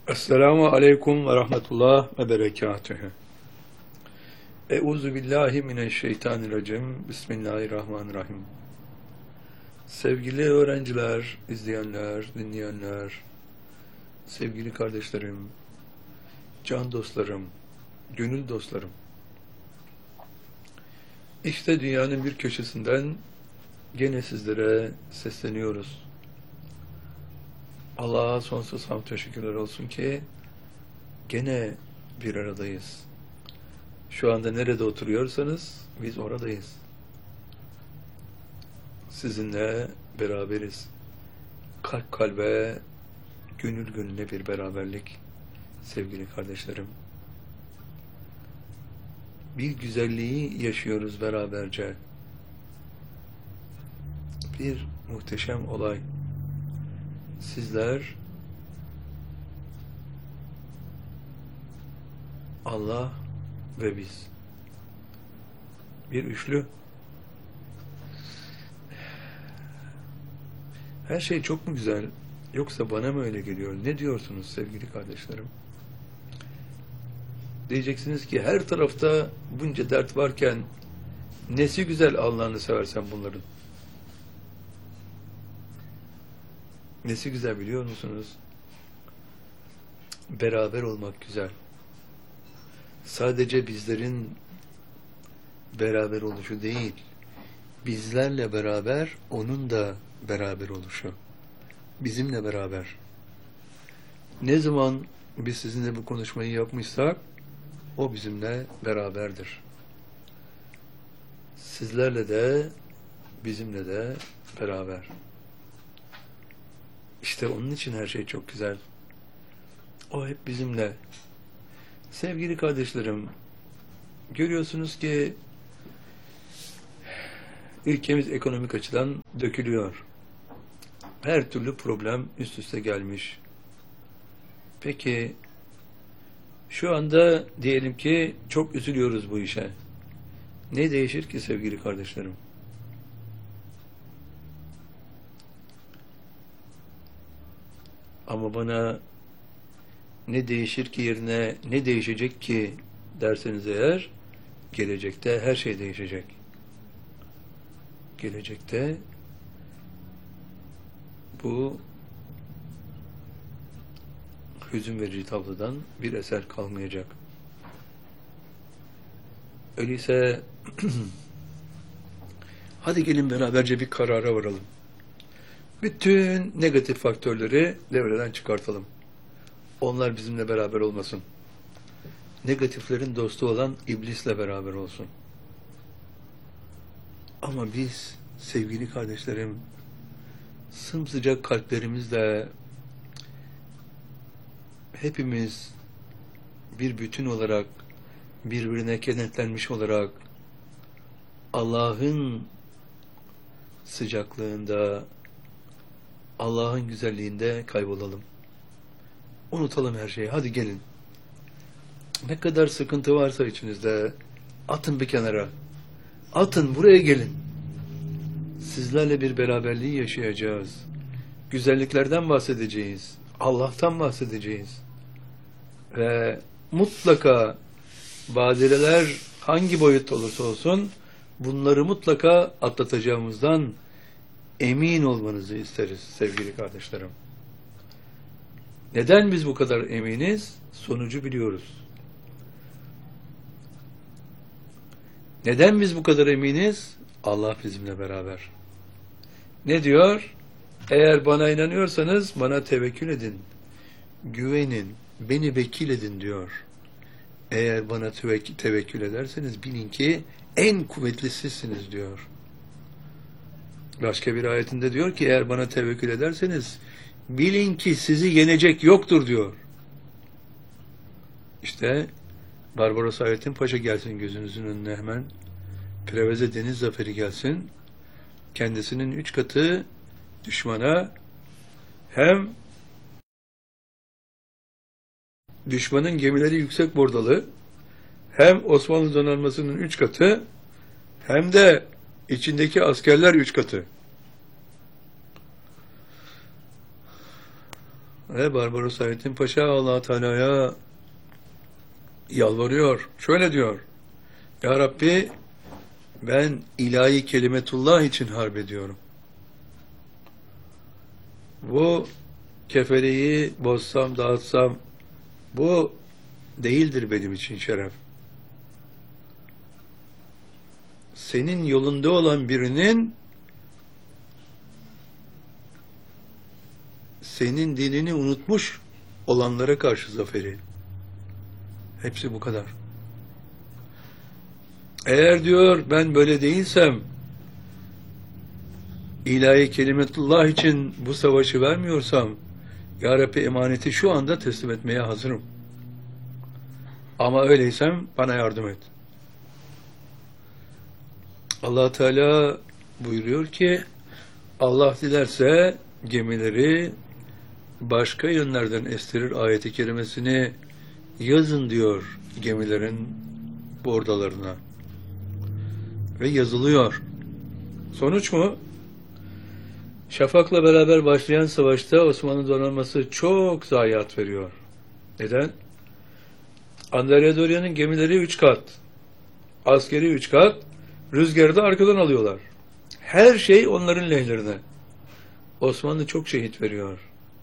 Esselamu aleyküm ve rahmetullah ve berekatühü. Euzu billahi mineşşeytanirracim. Bismillahirrahmanirrahim. Sevgili öğrenciler, izleyenler, dinleyenler, sevgili kardeşlerim, can dostlarım, gönül dostlarım. İşte dünyanın bir köşesinden gene sizlere sesleniyoruz. Allah'a sonsuz hamd teşekkürler olsun ki gene bir aradayız. Şu anda nerede oturuyorsanız biz oradayız. Sizinle beraberiz. Kalp kalbe, gönül gönüle bir beraberlik sevgili kardeşlerim. Bir güzelliği yaşıyoruz beraberce. Bir muhteşem olay. Sizler Allah ve biz. Bir üçlü. Her şey çok mu güzel? Yoksa bana mı öyle geliyor? Ne diyorsunuz sevgili kardeşlerim? Diyeceksiniz ki her tarafta bunca dert varken nesi güzel Allah'ını seversen bunların? Nesi güzel biliyor musunuz? Beraber olmak güzel. Sadece bizlerin beraber oluşu değil, bizlerle beraber onun da beraber oluşu. Bizimle beraber. Ne zaman biz sizinle bu konuşmayı yapmışsak, o bizimle beraberdir. Sizlerle de, bizimle de beraber. İşte onun için her şey çok güzel. O hep bizimle. Sevgili kardeşlerim, görüyorsunuz ki ülkemiz ekonomik açıdan dökülüyor. Her türlü problem üst üste gelmiş. Peki, şu anda diyelim ki çok üzülüyoruz bu işe. Ne değişir ki sevgili kardeşlerim? Ama bana ne değişir ki yerine ne değişecek ki derseniz eğer, gelecekte her şey değişecek. Gelecekte bu hüzün verici tablodan bir eser kalmayacak. Öyleyse hadi gelin beraberce bir karara varalım. Bütün negatif faktörleri devreden çıkartalım. Onlar bizimle beraber olmasın. Negatiflerin dostu olan iblisle beraber olsun. Ama biz sevgili kardeşlerim sımsıcak kalplerimizle hepimiz bir bütün olarak birbirine kenetlenmiş olarak Allah'ın sıcaklığında, Allah'ın güzelliğinde kaybolalım. Unutalım her şeyi. Hadi gelin. Ne kadar sıkıntı varsa içinizde atın bir kenara. Atın buraya gelin. Sizlerle bir beraberliği yaşayacağız. Güzelliklerden bahsedeceğiz. Allah'tan bahsedeceğiz. Ve mutlaka badireler hangi boyut olursa olsun bunları mutlaka atlatacağımızdan emin olmanızı isteriz sevgili kardeşlerim. Neden biz bu kadar eminiz? Sonucu biliyoruz. Neden biz bu kadar eminiz? Allah bizimle beraber. Ne diyor? Eğer bana inanıyorsanız bana tevekkül edin. Güvenin, beni vekil edin diyor. Eğer bana tevekkül ederseniz bilin ki en kuvvetlisisiniz diyor. Başka bir ayetinde diyor ki eğer bana tevekkül ederseniz bilin ki sizi yenecek yoktur diyor. İşte Barbaros Hayrettin Paşa gelsin gözünüzün önüne hemen. Preveze Deniz Zaferi gelsin. Kendisinin 3 katı düşmana hem düşmanın gemileri yüksek bordalı hem Osmanlı donanmasının 3 katı hem de içindeki askerler 3 katı. Ve Barbaros Hayrettin Paşa Allah Teala'ya yalvarıyor. Şöyle diyor: Ya Rabbi, ben ilahi kelimetullah için harp ediyorum. Bu kefeleyi bozsam, dağıtsam, bu değildir benim için şeref. Senin yolunda olan birinin senin dinini unutmuş olanlara karşı zaferi. Hepsi bu kadar. Eğer diyor ben böyle değilsem, ilahi kelimetullah için bu savaşı vermiyorsam, Ya Rabbi emaneti şu anda teslim etmeye hazırım. Ama öyleysem bana yardım et. Allah Teala buyuruyor ki, Allah dilerse gemileri başka yönlerden estirir ayeti kerimesini yazın diyor gemilerin bordalarına. Ve yazılıyor. Sonuç mu? Şafak'la beraber başlayan savaşta Osmanlı donanması çok zayiat veriyor. Neden? Andrea Doria'nın gemileri 3 kat. Askeri 3 kat. Rüzgarı da arkadan alıyorlar. Her şey onların lehlerine. Osmanlı çok şehit veriyor.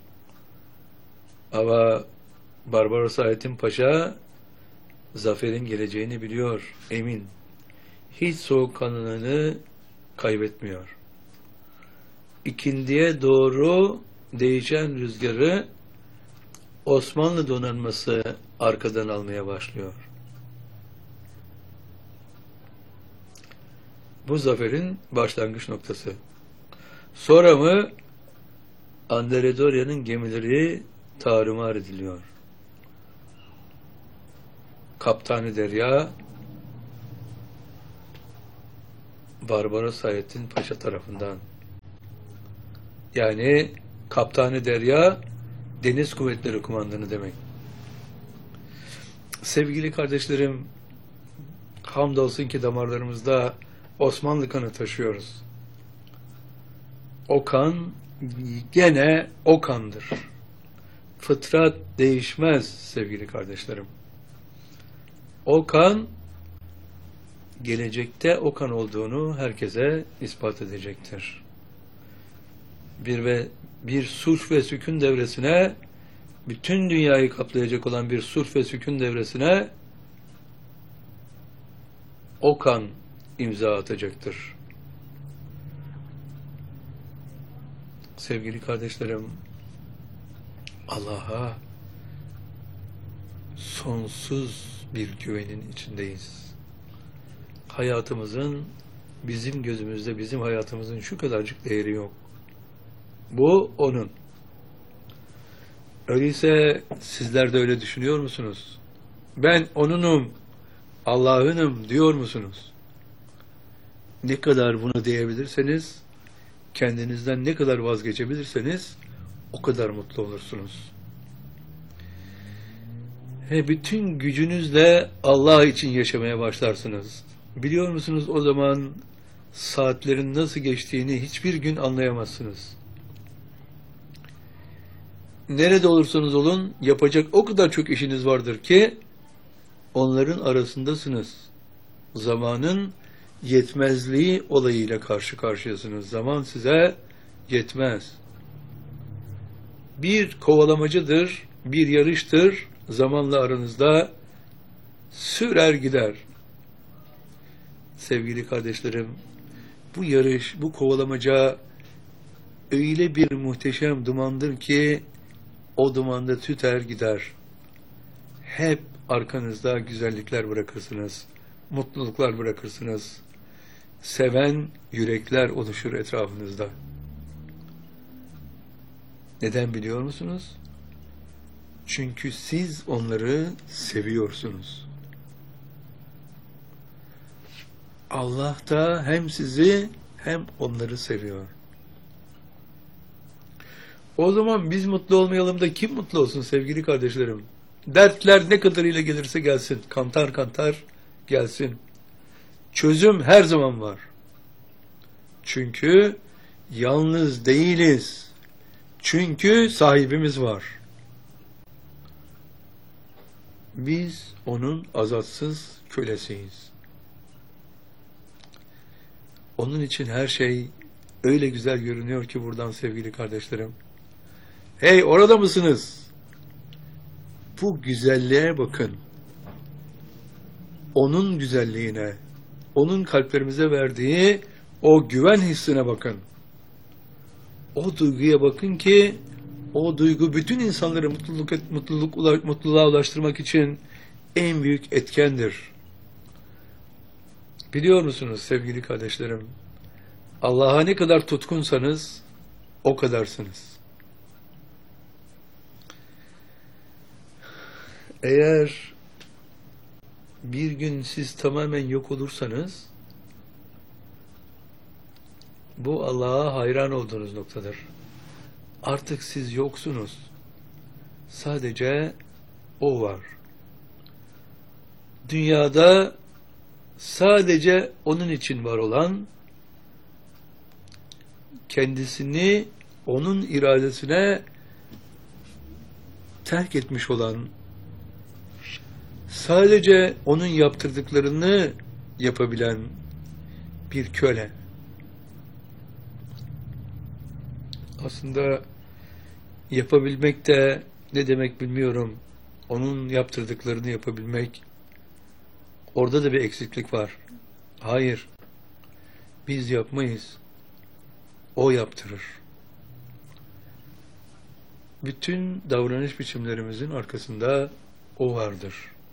Ama Barbaros Hayrettin Paşa zaferin geleceğini biliyor, emin. Hiç soğukkanlılığını kaybetmiyor. İkindiye doğru değişen rüzgarı Osmanlı donanması arkadan almaya başlıyor. Bu zaferin başlangıç noktası. Sonra mı Andrea Doria'nın gemileri tarumar ediliyor. Kaptanı Derya Barbaros Hayrettin Paşa tarafından. Yani Kaptanı Derya Deniz Kuvvetleri Kumandanı demek. Sevgili kardeşlerim, hamdolsun ki damarlarımızda Osmanlı kanı taşıyoruz. O kan gene o kandır. Fıtrat değişmez sevgili kardeşlerim. O kan gelecekte o kan olduğunu herkese ispat edecektir. Bir sulh ve sükun devresine, bütün dünyayı kaplayacak olan bir sulh ve sükun devresine o kan imza atacaktır. Sevgili kardeşlerim, Allah'a sonsuz bir güvenin içindeyiz. Hayatımızın bizim gözümüzde, bizim hayatımızın şu kadarcık değeri yok. Bu onun. Öyleyse sizler de öyle düşünüyor musunuz? Ben onunum, Allah'ınım diyor musunuz? Ne kadar bunu diyebilirseniz, kendinizden ne kadar vazgeçebilirseniz o kadar mutlu olursunuz. Ve bütün gücünüzle Allah için yaşamaya başlarsınız. Biliyor musunuz, o zaman saatlerin nasıl geçtiğini hiçbir gün anlayamazsınız. Nerede olursanız olun yapacak o kadar çok işiniz vardır ki onların arasındasınız. Zamanın yetmezliği olayıyla karşı karşıyasınız. Zaman size yetmez. Bir kovalamacıdır, bir yarıştır, zamanla aranızda sürer gider. Sevgili kardeşlerim, bu yarış, bu kovalamaca öyle bir muhteşem dumandır ki o dumanda tüter gider. Hep arkanızda güzellikler bırakırsınız, mutluluklar bırakırsınız. Seven yürekler oluşur etrafınızda. Neden biliyor musunuz? Çünkü siz onları seviyorsunuz. Allah da hem sizi hem onları seviyor. O zaman biz mutlu olmayalım da kim mutlu olsun sevgili kardeşlerim? Dertler ne kadarıyla gelirse gelsin, kantar kantar gelsin. Çözüm her zaman var. Çünkü yalnız değiliz. Çünkü sahibimiz var. Biz onun azatsız kölesiyiz. Onun için her şey öyle güzel görünüyor ki buradan sevgili kardeşlerim. Hey, orada mısınız? Bu güzelliğe bakın. Onun güzelliğine, onun kalplerimize verdiği o güven hissine bakın. O duyguya bakın ki o duygu bütün insanları mutluluğa ulaştırmak için en büyük etkendir. Biliyor musunuz sevgili kardeşlerim? Allah'a ne kadar tutkunsanız o kadarsınız. Eğer bir gün siz tamamen yok olursanız bu Allah'a hayran olduğunuz noktadır. Artık siz yoksunuz. Sadece o var. Dünyada sadece onun için var olan, kendisini onun iradesine terk etmiş olan, sadece onun yaptırdıklarını yapabilen bir köle. Aslında yapabilmek de ne demek bilmiyorum. Onun yaptırdıklarını yapabilmek, orada da bir eksiklik var. Hayır, biz yapmayız. O yaptırır. Bütün davranış biçimlerimizin arkasında o vardır.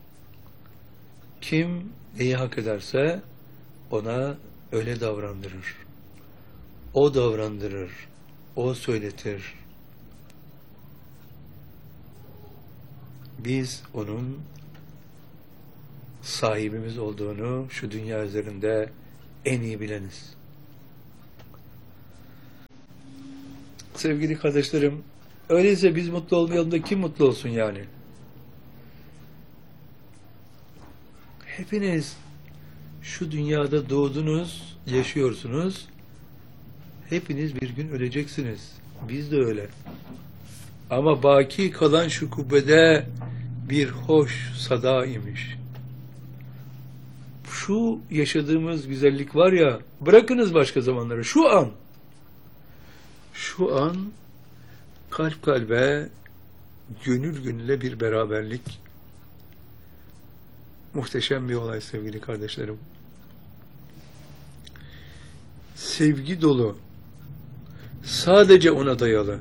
Kim neyi hak ederse ona öyle davrandırır. O davrandırır. O söyletir. Biz onun sahibimiz olduğunu şu dünya üzerinde en iyi bileniz. Sevgili kardeşlerim, öyleyse biz mutlu olmayalım da kim mutlu olsun yani? Hepiniz şu dünyada doğdunuz, yaşıyorsunuz. Hepiniz bir gün öleceksiniz. Biz de öyle. Ama baki kalan şu kubbede bir hoş sada imiş. Şu yaşadığımız güzellik var ya, bırakınız başka zamanları, şu an kalp kalbe, gönül gönüle bir beraberlik. Muhteşem bir olay sevgili kardeşlerim. Sevgi dolu, sadece ona dayalı.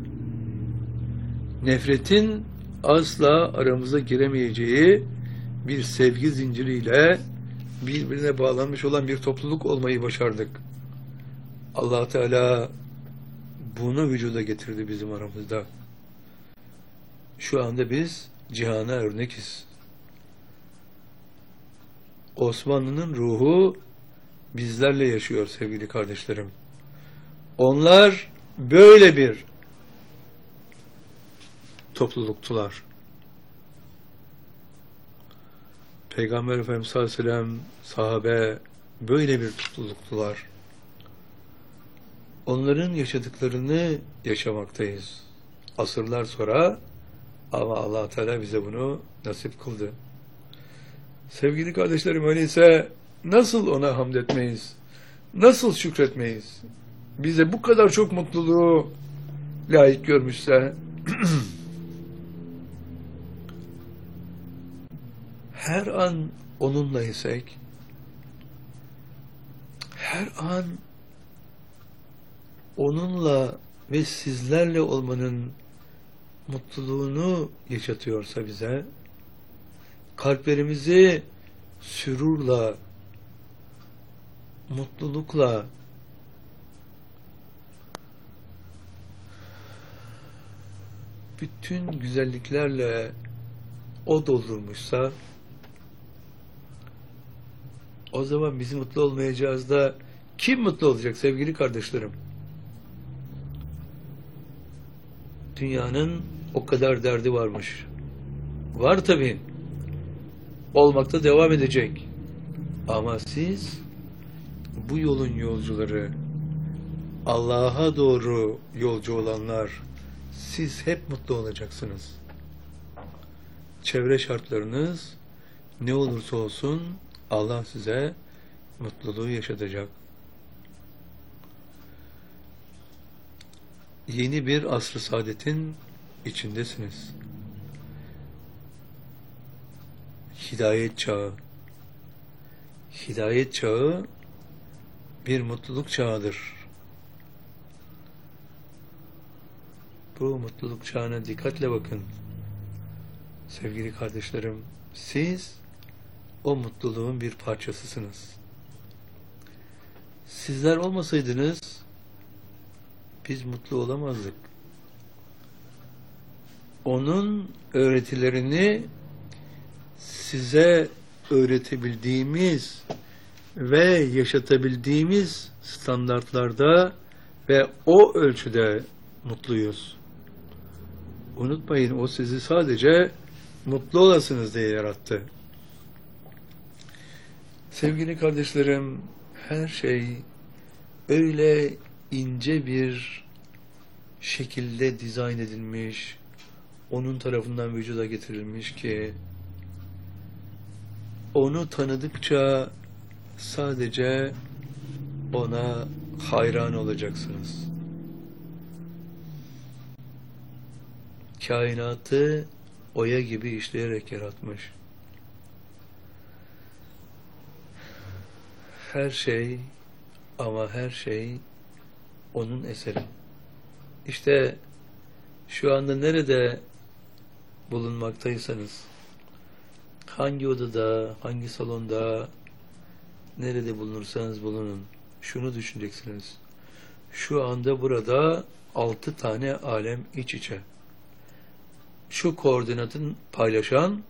Nefretin asla aramıza giremeyeceği bir sevgi zinciriyle birbirine bağlanmış olan bir topluluk olmayı başardık. Allah Teala bunu vücuda getirdi bizim aramızda. Şu anda biz cihana örnekiz. Osmanlı'nın ruhu bizlerle yaşıyor sevgili kardeşlerim. Onlar böyle bir topluluktular. Peygamber Efendimiz sallallahu aleyhi ve sellem, sahabe böyle bir topluluktular. Onların yaşadıklarını yaşamaktayız. Asırlar sonra, ama Allah Teala bize bunu nasip kıldı. Sevgili kardeşlerim, öyleyse nasıl ona hamd etmeyiz? Nasıl şükretmeyiz? Bize bu kadar çok mutluluğu layık görmüşse her an onunla isek, her an onunla ve sizlerle olmanın mutluluğunu yaşatıyorsa bize, kalplerimizi sürurla, mutlulukla, bütün güzelliklerle o doldurmuşsa, o zaman biz mutlu olmayacağız da kim mutlu olacak sevgili kardeşlerim? Dünyanın o kadar derdi varmış. Var tabii. Olmakta devam edecek. Ama siz bu yolun yolcuları, Allah'a doğru yolcu olanlar, siz hep mutlu olacaksınız. çevre şartlarınız ne olursa olsun Allah size mutluluğu yaşatacak. Yeni bir asr-ı saadetin içindesiniz. Hidayet çağı. Hidayet çağı bir mutluluk çağıdır. Bu mutluluk çağına dikkatle bakın. Sevgili kardeşlerim, siz o mutluluğun bir parçasısınız. Sizler olmasaydınız biz mutlu olamazdık. Onun öğretilerini size öğretebildiğimiz ve yaşatabildiğimiz standartlarda ve o ölçüde mutluyuz. Unutmayın, o sizi sadece mutlu olasınız diye yarattı. Sevgili kardeşlerim, her şey öyle ince bir şekilde dizayn edilmiş, onun tarafından vücuda getirilmiş ki onu tanıdıkça sadece ona hayran olacaksınız. Kainatı oya gibi işleyerek yaratmış. Her şey ama her şey onun eseri. İşte şu anda nerede bulunmaktaysanız, hangi odada, hangi salonda, nerede bulunursanız bulunun, şunu düşüneceksiniz. Şu anda burada 6 tane alem iç içe. Şu koordinatın paylaşan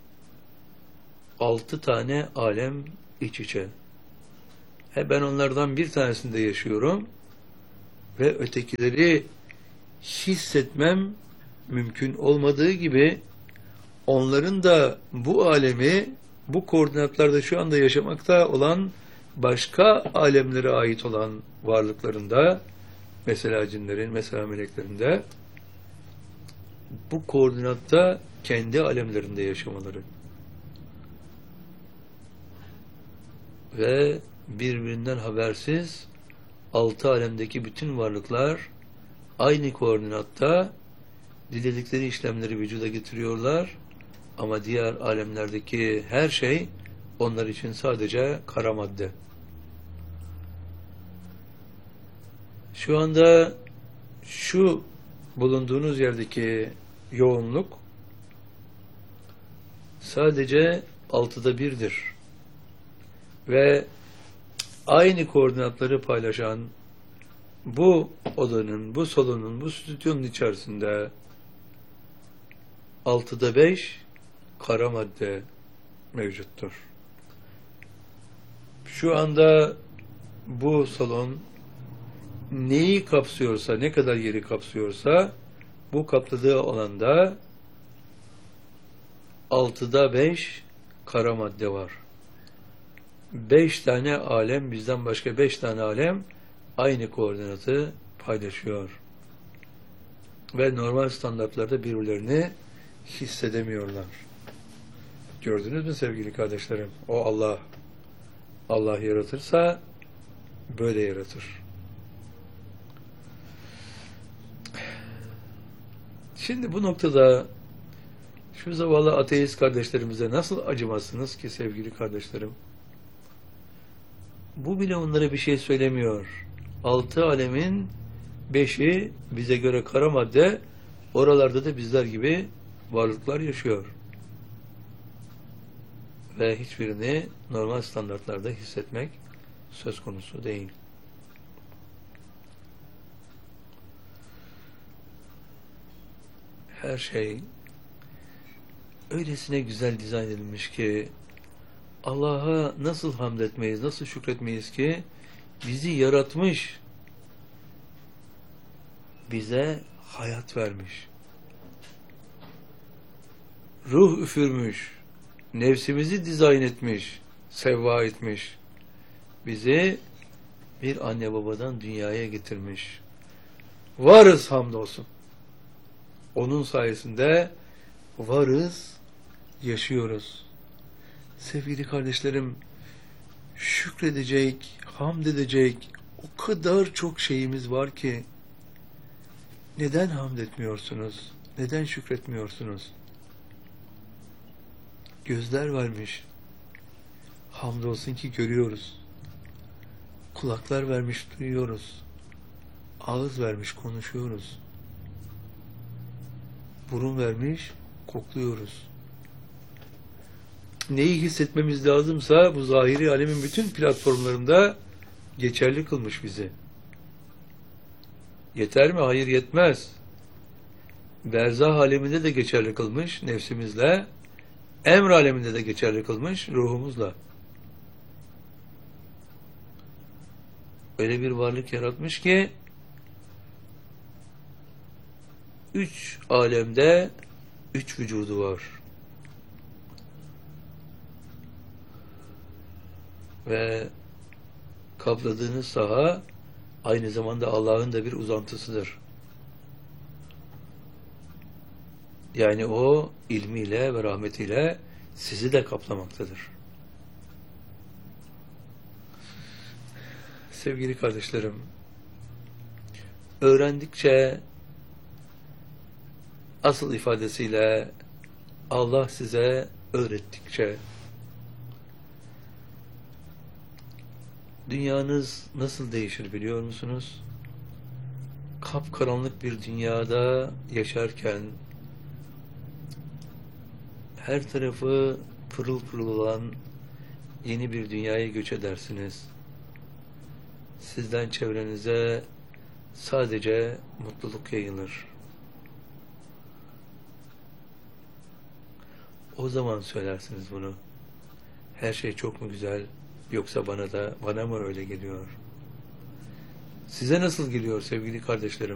6 tane alem iç içe. Ben onlardan bir tanesinde yaşıyorum ve ötekileri hissetmem mümkün olmadığı gibi onların da bu alemi, bu koordinatlarda şu anda yaşamakta olan başka alemlere ait olan varlıklarında, mesela cinlerin, mesela meleklerin de bu koordinatta kendi alemlerinde yaşamaları ve birbirinden habersiz 6 alemdeki bütün varlıklar aynı koordinatta diledikleri işlemleri vücuda getiriyorlar ama diğer alemlerdeki her şey onlar için sadece kara madde. Şu anda şu bulunduğunuz yerdeki yoğunluk sadece 6'da 1'dir. Ve aynı koordinatları paylaşan bu odanın, bu salonun, bu stüdyonun içerisinde 6'da 5 kara madde mevcuttur. Şu anda bu salon neyi kapsıyorsa, ne kadar yeri kapsıyorsa bu kapladığı alanda 6'da 5 kara madde var. 5 tane alem, bizden başka 5 tane alem aynı koordinatı paylaşıyor. Ve normal standartlarda birbirlerini hissedemiyorlar. Gördünüz mü sevgili kardeşlerim? O Allah. Allah yaratırsa böyle yaratır. Şimdi bu noktada şu zavallı ateist kardeşlerimize nasıl acımazsınız ki sevgili kardeşlerim? Bu bile onlara bir şey söylemiyor. 6 alemin 5'i bize göre kara madde, oralarda da bizler gibi varlıklar yaşıyor. Ve hiçbirini normal standartlarda hissetmek söz konusu değil. Her şey öylesine güzel dizayn edilmiş ki Allah'a nasıl hamd etmeyiz, nasıl şükretmeyiz ki bizi yaratmış, bize hayat vermiş, ruh üfürmüş, nefsimizi dizayn etmiş, sevva etmiş, bizi bir anne babadan dünyaya getirmiş. Varız hamdolsun. Onun sayesinde varız, yaşıyoruz. Sevgili kardeşlerim, şükredecek, hamd edecek o kadar çok şeyimiz var ki neden hamd etmiyorsunuz? Neden şükretmiyorsunuz? Gözler varmış. Hamdolsun ki görüyoruz. Kulaklar vermiş duyuyoruz. Ağız vermiş konuşuyoruz. Burun vermiş kokluyoruz. Neyi hissetmemiz lazımsa bu zahiri alemin bütün platformlarında geçerli kılmış bizi. Yeter mi? Hayır, yetmez. Berzah aleminde de geçerli kılmış nefsimizle, emr aleminde de geçerli kılmış ruhumuzla. Öyle bir varlık yaratmış ki 3 alemde 3 vücudu var. Ve kapladığınız saha aynı zamanda Allah'ın da bir uzantısıdır. Yani o ilmiyle ve rahmetiyle sizi de kaplamaktadır. Sevgili kardeşlerim, öğrendikçe asıl ifadesiyle Allah size öğrettikçe dünyanız nasıl değişir biliyor musunuz? Kapkaranlık bir dünyada yaşarken her tarafı pırıl pırıl olan yeni bir dünyaya göç edersiniz. Sizden çevrenize sadece mutluluk yayılır. O zaman söylersiniz bunu. Her şey çok mu güzel, yoksa bana mı öyle geliyor? Size nasıl geliyor sevgili kardeşlerim?